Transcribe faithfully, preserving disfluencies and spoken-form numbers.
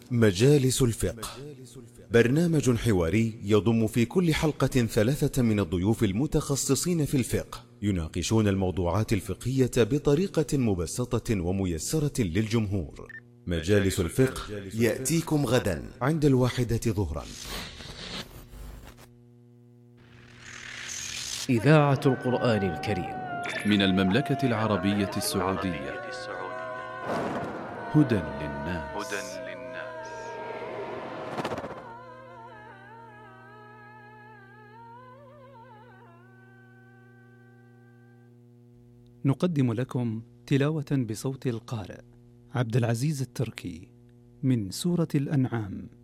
مجالس الفقه، برنامج حواري يضم في كل حلقة ثلاثة من الضيوف المتخصصين في الفقه، يناقشون الموضوعات الفقهية بطريقة مبسطة وميسرة للجمهور. مجالس الفقه يأتيكم غدا عند الواحدة ظهرا. إذاعة القرآن الكريم من المملكة العربية السعودية. هدى للناس. نقدم لكم تلاوة بصوت القارئ عبد العزيز التركي من سورة الأنعام.